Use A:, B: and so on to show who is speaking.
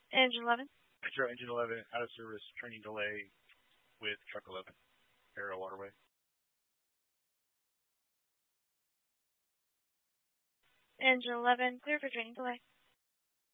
A: Engine 11.
B: Metro Engine 11, out of service, training delay with Truck 11, Aerial Waterway.
A: Engine 11, clear for training delay.